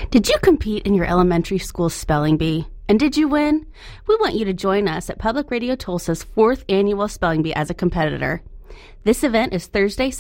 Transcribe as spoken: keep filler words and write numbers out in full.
Did you compete in your elementary school spelling bee? And did you win? We want you to join us at Public Radio Tulsa's fourth annual spelling bee as a competitor. This event is Thursday,